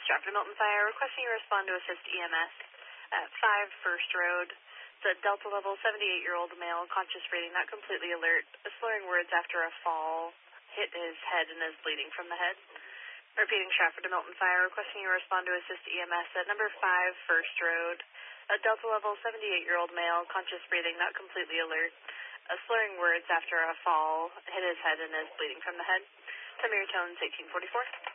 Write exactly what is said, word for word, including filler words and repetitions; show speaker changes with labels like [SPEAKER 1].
[SPEAKER 1] Stratford Milton Fire, requesting you respond to assist E M S at five First Road. It's a Delta level seventy-eight-year-old male, conscious breathing, not completely alert, slurring words after a fall, hit his head and is bleeding from the head. Repeating, Stratford to Milton Fire, requesting you respond to assist E M S at number five First Road. A Delta level seventy-eight-year-old male, conscious breathing, not completely alert, uh, slurring words after a fall, hit his head and is bleeding from the head. Tamir Tones, eighteen forty-four.